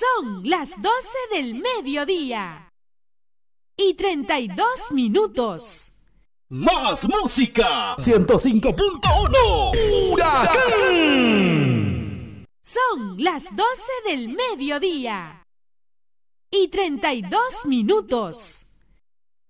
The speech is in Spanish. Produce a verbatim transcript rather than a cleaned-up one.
Son las doce del mediodía y treinta y dos minutos. Más música. ciento cinco punto uno. ¡Huracán! Son las doce del mediodía y treinta y dos minutos.